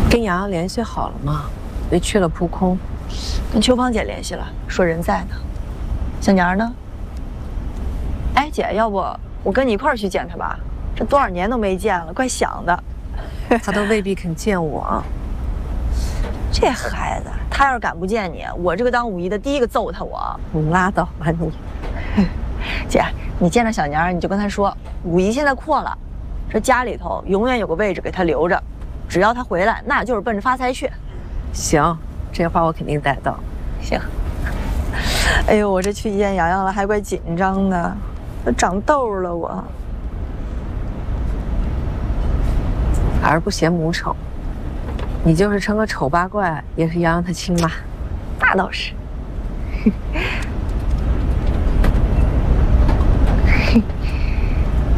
跟洋洋联系好了吗？别去了扑空。 跟秋芳姐联系了，说人在呢。小年儿呢？哎，姐，要不我跟你一块儿去见她吧？这多少年都没见了，怪想的。 他都未必肯见我。 这孩子，他要是敢不见你，我这个当五姨的第一个揍他我。 你拉倒吧你。 姐，你见着小年儿，你就跟她说，五姨现在阔了，这家里头永远有个位置给她留着，只要她回来，那就是奔着发财去。 行，这话我肯定带到。 行。哎呦，我这去见洋洋了，还怪紧张的，都长痘了我。 儿不嫌母丑，你就是称个丑八怪，也是洋洋他亲妈。 那倒是。